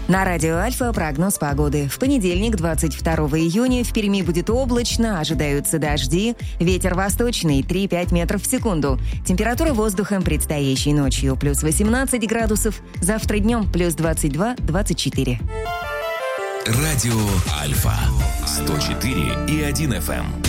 На радио Альфа прогноз погоды. В понедельник, 22 июня, в Перми будет облачно, ожидаются дожди, ветер восточный 3-5 метров в секунду. Температура воздуха предстоящей ночью плюс 18 градусов, завтра днем плюс 22-24. Радио Альфа 104,1 FM.